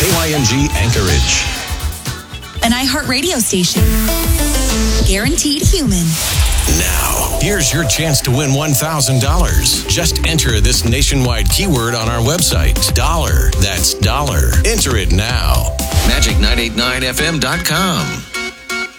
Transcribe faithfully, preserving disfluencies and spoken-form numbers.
K Y N G Anchorage. An iHeartRadio station. Guaranteed human. Now, here's your chance to win one thousand dollars. Just enter this nationwide keyword on our website. Dollar. That's dollar. Enter it now. magic nine eight nine F M dot com.